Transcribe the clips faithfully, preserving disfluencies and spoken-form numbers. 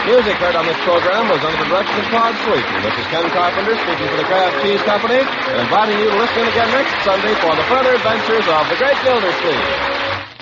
Music heard on this program was under the direction of Todd Sweeten. This is Ken Carpenter speaking for the Kraft Cheese Company and inviting you to listen again next Sunday for the further adventures of the Great Gildersleeve.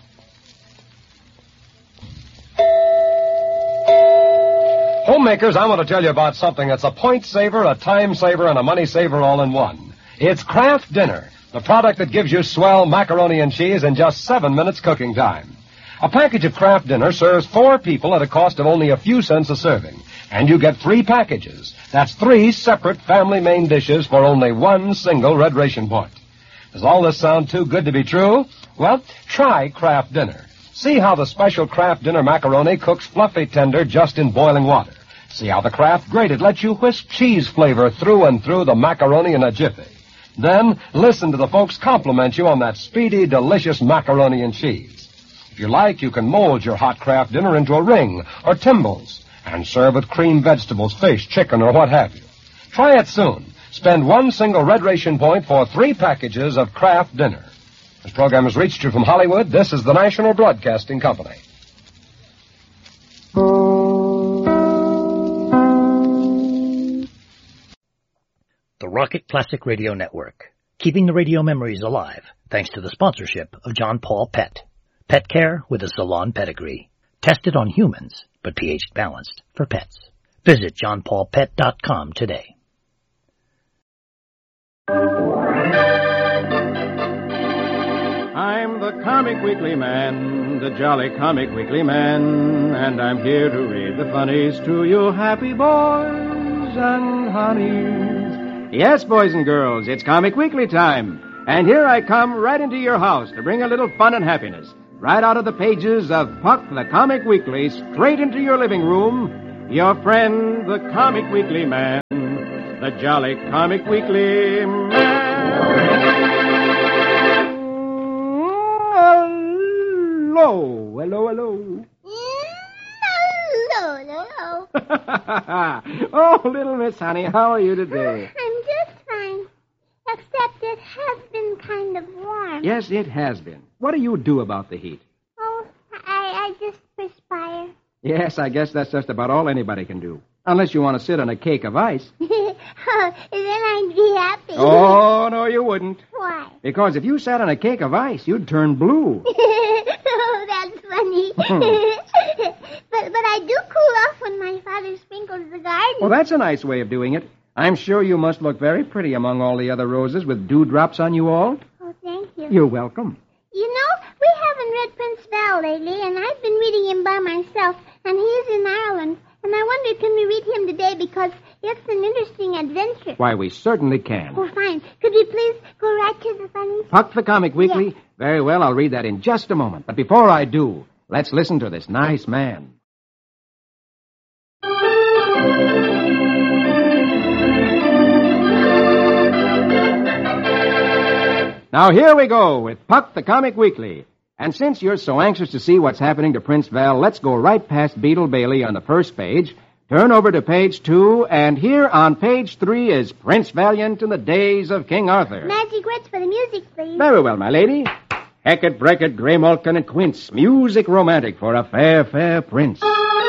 Homemakers, I want to tell you about something that's a point saver, a time saver, and a money saver all in one. It's Kraft Dinner, the product that gives you swell macaroni and cheese in just seven minutes cooking time. A package of Kraft Dinner serves four people at a cost of only a few cents a serving. And you get three packages. That's three separate family main dishes for only one single red ration point. Does all this sound too good to be true? Well, try Kraft Dinner. See how the special Kraft Dinner macaroni cooks fluffy tender just in boiling water. See how the Kraft grated lets you whisk cheese flavor through and through the macaroni in a jiffy. Then listen to the folks compliment you on that speedy, delicious macaroni and cheese. If you like, you can mold your hot Kraft Dinner into a ring or timbales and serve with cream vegetables, fish, chicken, or what have you. Try it soon. Spend one single red ration point for three packages of Kraft Dinner. This program has reached you from Hollywood. This is the National Broadcasting Company. The Rocket Classic Radio Network, keeping the radio memories alive thanks to the sponsorship of John Paul Pet. Pet care with a salon pedigree. Tested on humans, but pH balanced for pets. Visit john paul pet dot com today. I'm the Comic Weekly Man, the jolly Comic Weekly Man, and I'm here to read the funnies to you happy boys and honeys. Yes, boys and girls, it's Comic Weekly time. And here I come right into your house to bring a little fun and happiness. Right out of the pages of Puck the Comic Weekly, straight into your living room. Your friend, the Comic Weekly Man, the jolly Comic Weekly Man. Hello, hello, hello. Hello, hello. Oh, little Miss Honey, how are you today? I'm just fine. Except it has been kind of warm. Yes, it has been. What do you do about the heat? Oh, I, I just perspire. Yes, I guess that's just about all anybody can do. Unless you want to sit on a cake of ice. Oh, then I'd be happy. Oh, no, you wouldn't. Why? Because if you sat on a cake of ice, you'd turn blue. Oh, that's funny. but but I do cool off when my father sprinkles the garden. Well, that's a nice way of doing it. I'm sure you must look very pretty among all the other roses with dewdrops on you all. Oh, thank you. You're welcome. You know, we haven't read Prince Val lately, and I've been reading him by myself, and he's in Ireland. And I wondered, can we read him today, because it's an interesting adventure. Why, we certainly can. Oh, fine. Could we please go right to the funnies? Puck the Comic Weekly? Yes. Very well, I'll read that in just a moment. But before I do, let's listen to this nice man. Now, here we go with Puck the Comic Weekly. And since you're so anxious to see what's happening to Prince Val, let's go right past Beetle Bailey on the first page, turn over to page two, and here on page three is Prince Valiant in the Days of King Arthur. Magic words for the music, please. Very well, my lady. Hackett, Brackett, Grey Malkin, and Quince. Music romantic for a fair, fair prince.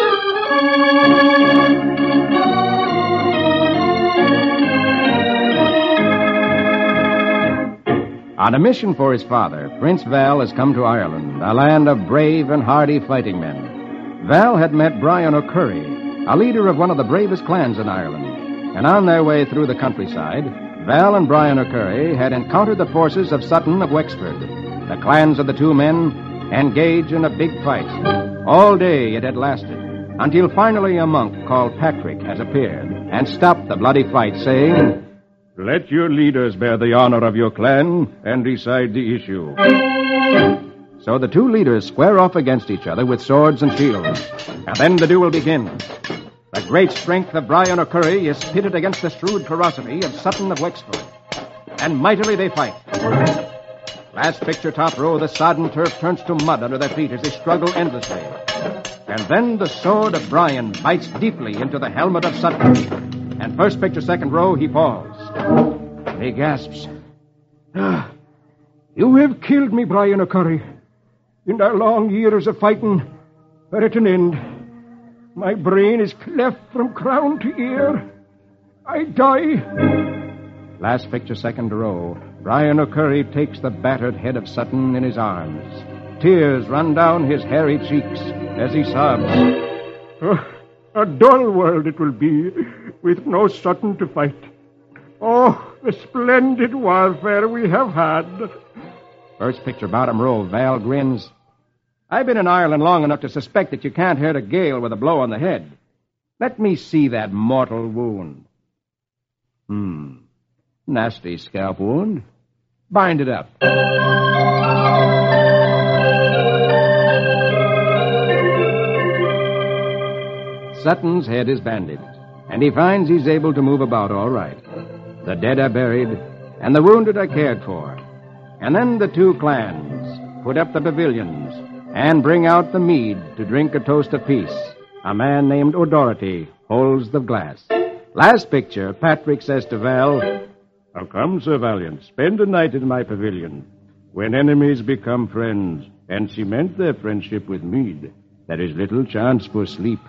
On a mission for his father, Prince Val has come to Ireland, a land of brave and hardy fighting men. Val had met Brian O'Curry, a leader of one of the bravest clans in Ireland. And on their way through the countryside, Val and Brian O'Curry had encountered the forces of Sutton of Wexford. The clans of the two men engaged in a big fight. All day it had lasted, until finally a monk called Patrick has appeared and stopped the bloody fight, saying, "Let your leaders bear the honor of your clan and decide the issue." So the two leaders square off against each other with swords and shields. And then the duel begins. The great strength of Brian O'Curry is pitted against the shrewd ferocity of Sutton of Wexford. And mightily they fight. Last picture, top row, the sodden turf turns to mud under their feet as they struggle endlessly. And then the sword of Brian bites deeply into the helmet of Sutton. And first picture, second row, he falls. He gasps. Ah, you have killed me, Brian O'Curry. In our long years of fighting are at an end. My brain is cleft from crown to ear. I die. Last picture, second row. Brian O'Curry takes the battered head of Sutton in his arms. Tears run down his hairy cheeks as he sobs. Oh, a dull world it will be, with no Sutton to fight. Oh, the splendid warfare we have had. First picture, bottom row. Val grins. I've been in Ireland long enough to suspect that you can't hurt a Gael with a blow on the head. Let me see that mortal wound. Hmm. Nasty scalp wound. Bind it up. Sutton's head is bandaged, and he finds he's able to move about all right. The dead are buried, and the wounded are cared for. And then the two clans put up the pavilions and bring out the mead to drink a toast of peace. A man named O'Doherty holds the glass. Last picture, Patrick says to Val, "How come, Sir Valiant? Spend a night in my pavilion. When enemies become friends and cement their friendship with mead, there is little chance for sleep."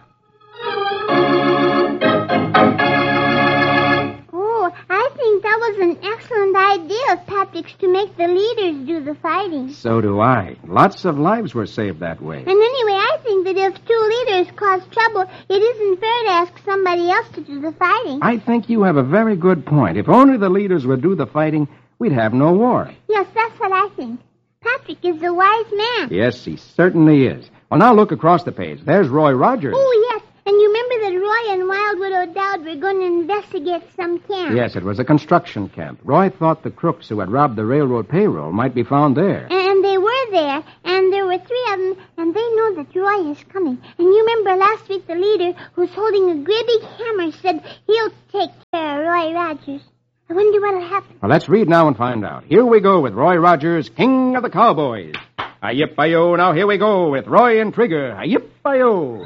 Oh, I think that was an excellent idea of Patrick's to make the leaders do the fighting. So do I. Lots of lives were saved that way. And anyway, I think that if two leaders cause trouble, it isn't fair to ask somebody else to do the fighting. I think you have a very good point. If only the leaders would do the fighting, we'd have no war. Yes, that's what I think. Patrick is a wise man. Yes, he certainly is. Well, now look across the page. There's Roy Rogers. Oh, yes. And you remember that Roy and Wildwood O'Dowd were going to investigate some camp? Yes, it was a construction camp. Roy thought the crooks who had robbed the railroad payroll might be found there. And they were there, and there were three of them, and they know that Roy is coming. And you remember last week the leader, who's holding a great big hammer, said he'll take care of Roy Rogers. I wonder what'll happen. Well, let's read now and find out. Here we go with Roy Rogers, King of the Cowboys. A-yip-a-yo, now here we go with Roy and Trigger. A-yip-a-yo.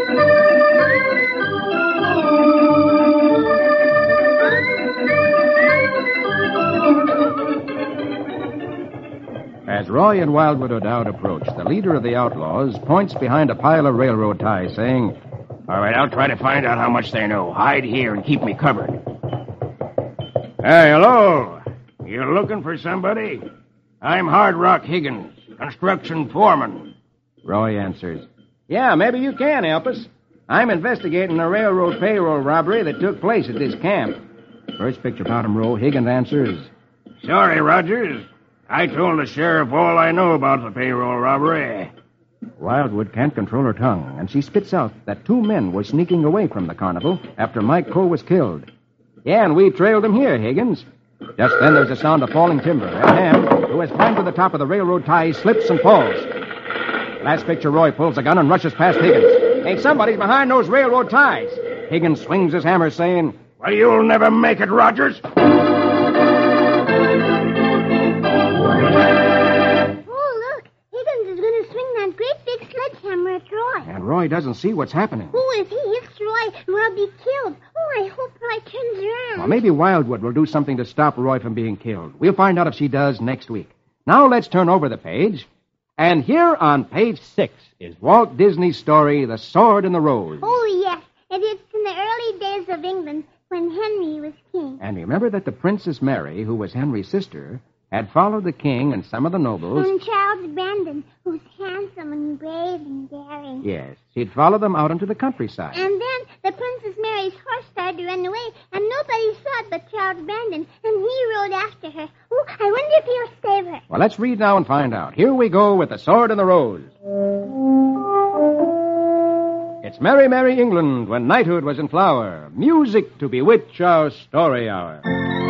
As Roy and Wildwood O'Dowd approach, the leader of the outlaws points behind a pile of railroad ties, saying, "All right, I'll try to find out how much they know. Hide here and keep me covered." Hey, hello. You looking for somebody? I'm Hard Rock Higgins, construction foreman. Roy answers, "Yeah, maybe you can help us. I'm investigating a railroad payroll robbery that took place at this camp." First picture, bottom row, Higgins answers, Sorry, Rogers. I told the sheriff all I know about the payroll robbery. Wildwood can't control her tongue, and she spits out that two men were sneaking away from the carnival after Mike Coe was killed. "Yeah, and we trailed them here, Higgins." Just then there's a sound of falling timber, and Ham, who has climbed to the top of the railroad tie, slips and falls. Last picture, Roy pulls a gun and rushes past Higgins. "Hey, somebody's behind those railroad ties." Higgins swings his hammer, saying, "Well, you'll never make it, Rogers." And Roy doesn't see what's happening. Oh, if he hits Roy, Roy'll be killed. Oh, I hope Roy turns around. Well, maybe Wildwood will do something to stop Roy from being killed. We'll find out if she does next week. Now let's turn over the page. And here on page six is Walt Disney's story, The Sword and the Rose. Oh, yes. It is in the early days of England when Henry was king. And remember that the Princess Mary, who was Henry's sister, had followed the king and some of the nobles. And Charles Brandon, who's handsome and brave and daring. Yes, she'd follow them out into the countryside. And then the Princess Mary's horse started to run away, and nobody saw it but Charles Brandon, and he rode after her. Oh, I wonder if he'll save her. Well, let's read now and find out. Here we go with The Sword and the Rose. It's merry, merry England when knighthood was in flower. Music to bewitch our story hour.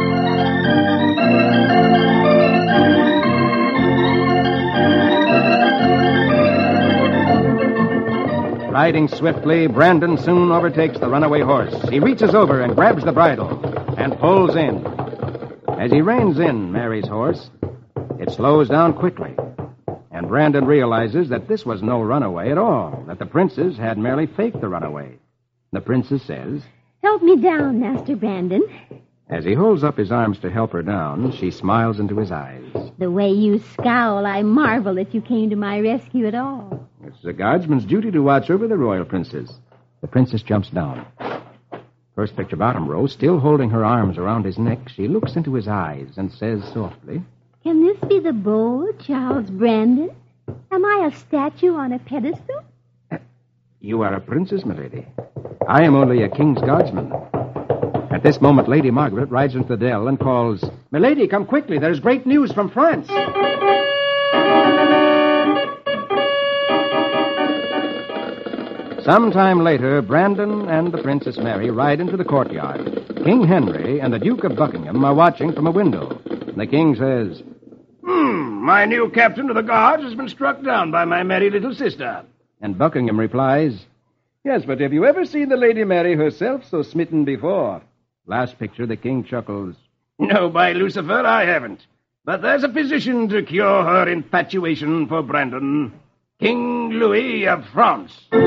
Riding swiftly, Brandon soon overtakes the runaway horse. He reaches over and grabs the bridle and pulls in. As he reins in Mary's horse, it slows down quickly. And Brandon realizes that this was no runaway at all, that the princess had merely faked the runaway. The princess says, "Help me down, Master Brandon." As he holds up his arms to help her down, she smiles into his eyes. "The way you scowl, I marvel that you came to my rescue at all." It's the guardsman's duty to watch over the royal princess. The princess jumps down. First picture bottom row, still holding her arms around his neck, she looks into his eyes and says softly, Can this be the bow, Charles Brandon? Am I a statue on a pedestal? You are a princess, milady. I am only a king's guardsman. At this moment, Lady Margaret rides into the dell and calls, Milady, come quickly. There's great news from France. Sometime later, Brandon and the Princess Mary ride into the courtyard. King Henry and the Duke of Buckingham are watching from a window. The king says, Hmm, my new captain of the guards has been struck down by my merry little sister. And Buckingham replies, Yes, but have you ever seen the Lady Mary herself so smitten before? Last picture, the king chuckles, No, by Lucifer, I haven't. But there's a physician to cure her infatuation for Brandon. King Louis of France. Oh,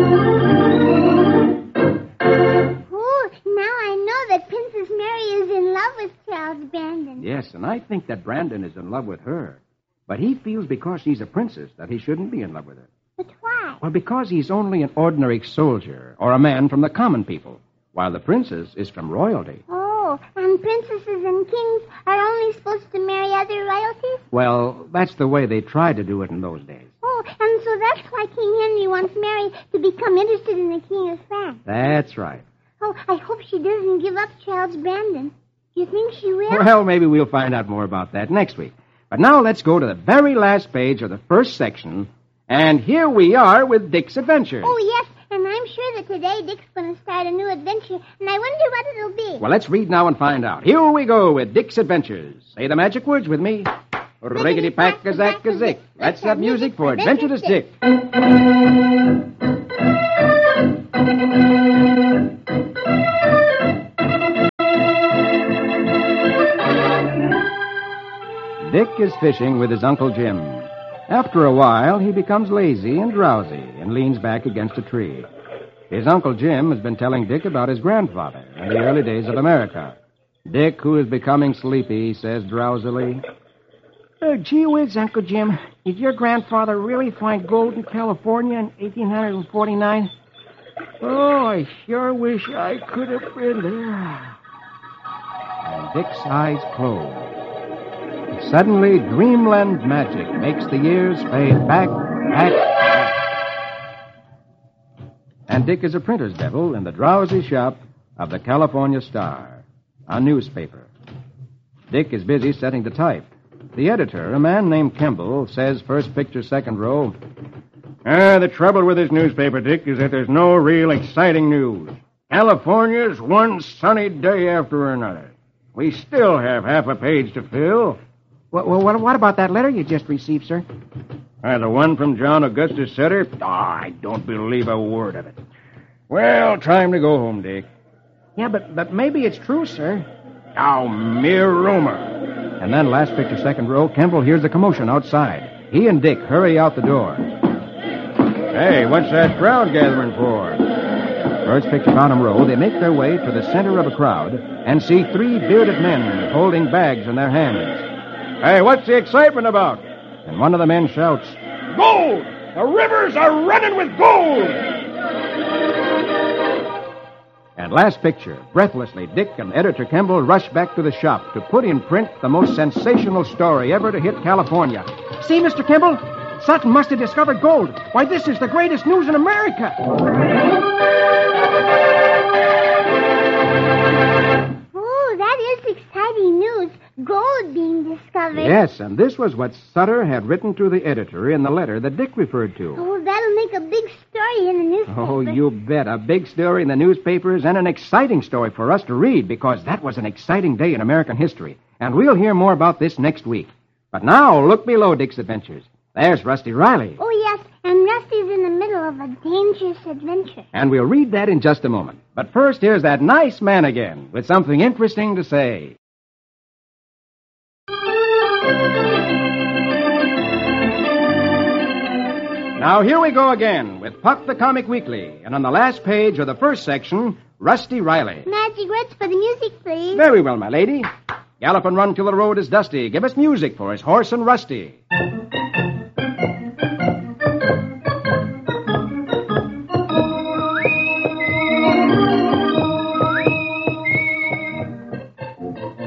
now I know that Princess Mary is in love with Charles Brandon. Yes, and I think that Brandon is in love with her. But he feels because she's a princess that he shouldn't be in love with her. But why? Well, because he's only an ordinary soldier or a man from the common people, while the princess is from royalty. Oh, and princesses and kings are only supposed to marry other royalties? Well, that's the way they tried to do it in those days. Oh, and so that's why King Henry wants Mary to become interested in the King of France. That's right. Oh, I hope she doesn't give up Charles Brandon. Do you think she will? Well, maybe we'll find out more about that next week. But now let's go to the very last page of the first section. And here we are with Dick's Adventures. Oh, yes, and I'm sure that today Dick's going to start a new adventure, and I wonder what it'll be. Well, let's read now and find out. Here we go with Dick's Adventures. Say the magic words with me. Riggedy-pack-a-zack-a-zick. Let's have music for Adventurous Dick. Dick is fishing with his Uncle Jim. After a while, he becomes lazy and drowsy and leans back against a tree. His Uncle Jim has been telling Dick about his grandfather in the early days of America. Dick, who is becoming sleepy, says drowsily, Oh, gee whiz, Uncle Jim. Did your grandfather really find gold in California in eighteen forty-nine? Oh, I sure wish I could have been there. And Dick's eyes close. Suddenly, dreamland magic makes the years fade back, back, back. And Dick is a printer's devil in the drowsy shop of the California Star, a newspaper. Dick is busy setting to type. The editor, a man named Kemble, says first picture, second row, Ah, the trouble with this newspaper, Dick, is that there's no real exciting news. California's one sunny day after another. We still have half a page to fill. What, what, what about that letter you just received, sir? Ah, the one from John Augustus Sutter? Oh, I don't believe a word of it. Well, time to go home, Dick. Yeah, but, but maybe it's true, sir. Oh, mere rumor. And then, last picture, second row, Kemble hears a commotion outside. He and Dick hurry out the door. Hey, what's that crowd gathering for? First picture, bottom row, they make their way to the center of a crowd and see three bearded men holding bags in their hands. Hey, what's the excitement about? And one of the men shouts, Gold! The rivers are running with gold! And last picture, breathlessly, Dick and editor Kemble rush back to the shop to put in print the most sensational story ever to hit California. See, Mister Kemble? Sutton must have discovered gold. Why, this is the greatest news in America. Oh, that is exciting news. Gold being discovered. Yes, and this was what Sutter had written to the editor in the letter that Dick referred to. Oh, that'll make a big story in the newspaper. Oh, you bet. A big story in the newspapers and an exciting story for us to read because that was an exciting day in American history. And we'll hear more about this next week. But now, look below Dick's Adventures. There's Rusty Riley. Oh, yes, and Rusty's in the middle of a dangerous adventure. And we'll read that in just a moment. But first, here's that nice man again with something interesting to say. Now, here we go again with Puck the Comic Weekly. And on the last page of the first section, Rusty Riley. Magic words for the music, please. Very well, my lady. Gallop and run till the road is dusty. Give us music for his horse and Rusty.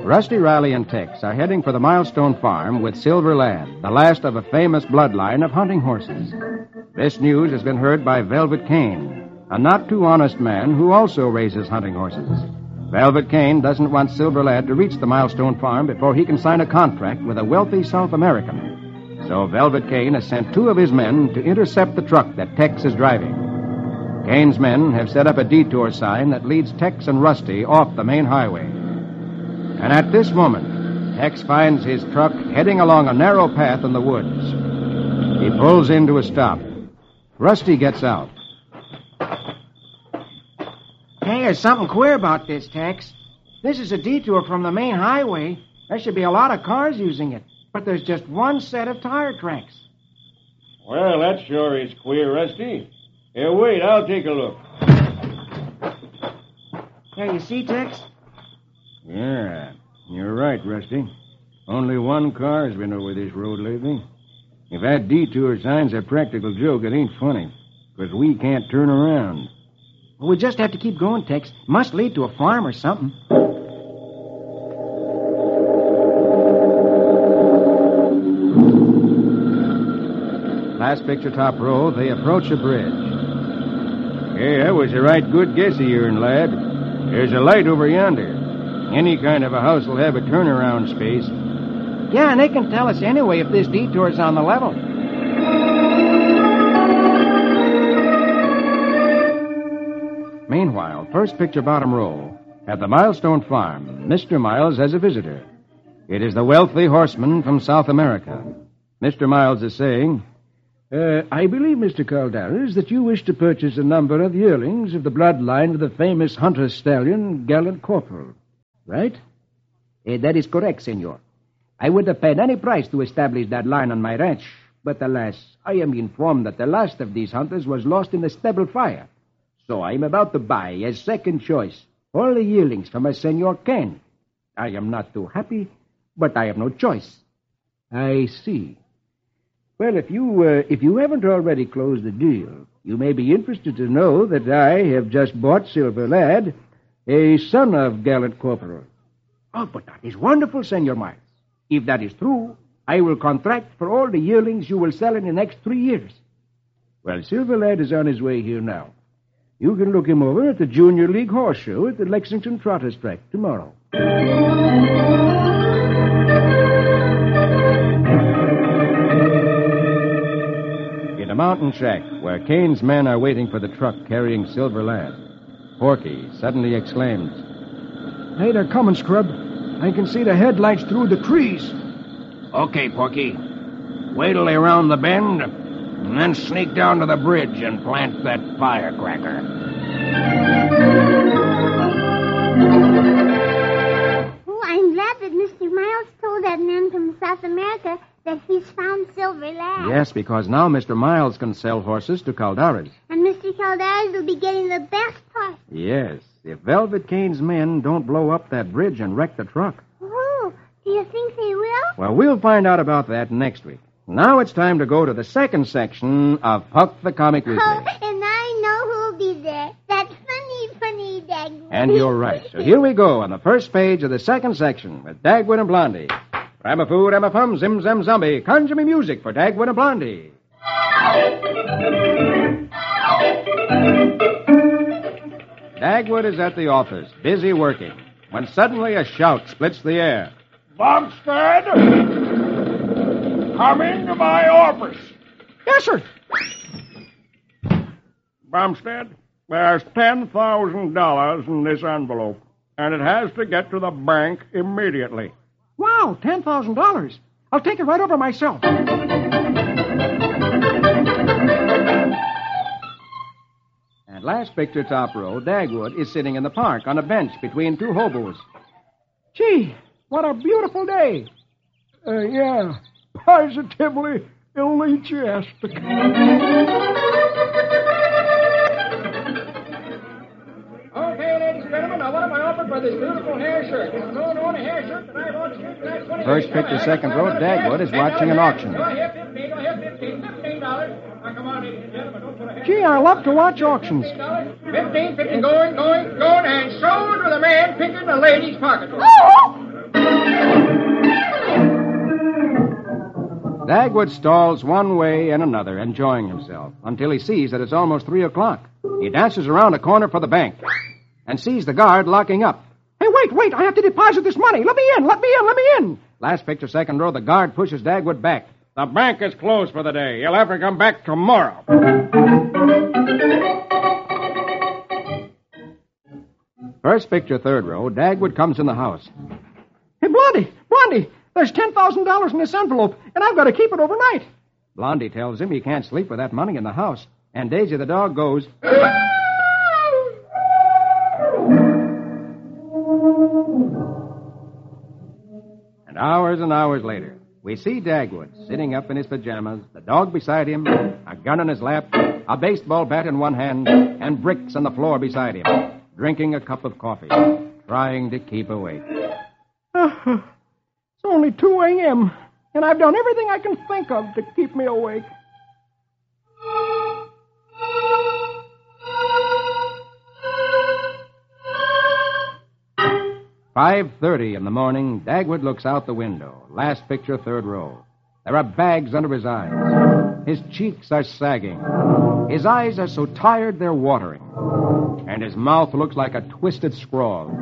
Rusty Riley and Tex are heading for the Milestone Farm with Silver Lad, the last of a famous bloodline of hunting horses. This news has been heard by Velvet Kane, a not-too-honest man who also raises hunting horses. Velvet Kane doesn't want Silver Lad to reach the Milestone Farm before he can sign a contract with a wealthy South American. So Velvet Kane has sent two of his men to intercept the truck that Tex is driving. Kane's men have set up a detour sign that leads Tex and Rusty off the main highway. And at this moment, Tex finds his truck heading along a narrow path in the woods. He pulls into a stop. Rusty gets out. Hey, there's something queer about this, Tex. This is a detour from the main highway. There should be a lot of cars using it. But there's just one set of tire tracks. Well, that sure is queer, Rusty. Here, wait, I'll take a look. There, you see, Tex? Yeah, you're right, Rusty. Only one car has been over this road lately. If that detour sign's a practical joke, it ain't funny, because we can't turn around. Well, we just have to keep going, Tex. Must lead to a farm or something. Last picture, top row, they approach a bridge. Hey, that was a right good guess of yourn, lad. There's a light over yonder. Any kind of a house will have a turnaround space. Yeah, and they can tell us anyway if this detour's on the level. Meanwhile, first picture, bottom row, at the Milestone Farm, Mister Miles has a visitor. It is the wealthy horseman from South America. Mister Miles is saying, Uh, I believe, Mister Calderas, that you wish to purchase a number of yearlings of the bloodline of the famous hunter stallion, Gallant Corporal. Right? Uh, that is correct, senor. I would have paid any price to establish that line on my ranch. But alas, I am informed that the last of these hunters was lost in a stubble fire. So I am about to buy, as second choice, all the yearlings from a Senor Kane. I am not too happy, but I have no choice. I see. Well, if you uh, if you haven't already closed the deal, you may be interested to know that I have just bought Silver Lad, a son of Gallant Corporal. Oh, but that is wonderful, Senor Miles. If that is true, I will contract for all the yearlings you will sell in the next three years. Well, Silver Lad is on his way here now. You can look him over at the Junior League Horse Show at the Lexington Trotters Track tomorrow. in a mountain shack where Kane's men are waiting for the truck carrying Silver Lad, Porky suddenly exclaims, "Hey, they're coming, Scrub. I can see the headlights through the trees." Okay, Porky. Wait till they round the bend, and then sneak down to the bridge and plant that firecracker. Oh, I'm glad that Mister Miles told that man from South America that he's found Silver Lad. Yes, because now Mister Miles can sell horses to Calderas. And Mister Calderas will be getting the best part. Yes, if Velvet Kane's men don't blow up that bridge and wreck the truck. Oh, do you think they will? Well, we'll find out about that next week. Now it's time to go to the second section of Puck the Comic Weekly. Oh, and I know who'll be there. That funny, funny Dagwood. And you're right. So here we go on the first page of the second section with Dagwood and Blondie. Ramafoo, Ramafum, Zim Zam Zombie. Conjure me music for Dagwood and Blondie. Dagwood is at the office, busy working, when suddenly a shout splits the air. Bumstead! Come into my office. Yes, sir. Bumstead, there's ten thousand dollars in this envelope, and it has to get to the bank immediately. Wow, ten thousand dollars. I'll take it right over myself. And last picture, top row, Dagwood is sitting in the park on a bench between two hobos. Gee, what a beautiful day. Uh, yeah, positively elegiastic. Okay, ladies and gentlemen, now what am I offered for this beautiful hair shirt? This is the only hair shirt that I've on the street tonight. twenty First picture, second row, Dagwood is watching an auction. Go ahead, fifteen, go ahead, fifteen, fifteen dollars. Now, come on, ladies and gentlemen, don't put a hair. Gee, I love to watch auctions. Fifteen, fifteen, going, going, going, and sold with a man picking a lady's pocketbook. Dagwood stalls one way and another, enjoying himself, until he sees that it's almost three o'clock. He dances around a corner for the bank and sees the guard locking up. Hey, wait, wait, I have to deposit this money. Let me in, let me in, let me in. Last picture, second row, the guard pushes Dagwood back. The bank is closed for the day. You'll have to come back tomorrow. First picture, third row, Dagwood comes in the house. Hey, Blondie, Blondie, there's ten thousand dollars in this envelope, and I've got to keep it overnight. Blondie tells him he can't sleep with that money in the house. And Daisy the dog goes... And hours and hours later, we see Dagwood sitting up in his pajamas, the dog beside him, a gun in his lap, a baseball bat in one hand, and bricks on the floor beside him, drinking a cup of coffee, trying to keep awake. Uh, it's only two a.m., and I've done everything I can think of to keep me awake. five thirty in the morning, Dagwood looks out the window. Last picture, third row. There are bags under his eyes. His cheeks are sagging. His eyes are so tired they're watering. And his mouth looks like a twisted scrawl.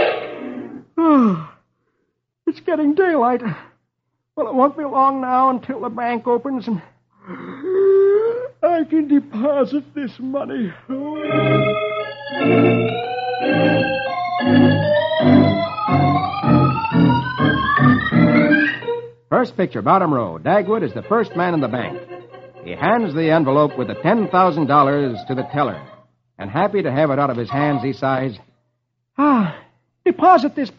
It's getting daylight. Well, it won't be long now until the bank opens and I can deposit this money. First picture, bottom row. Dagwood is the first man in the bank. He hands the envelope with the ten thousand dollars to the teller. And happy to have it out of his hands, he sighs, Ah, deposit this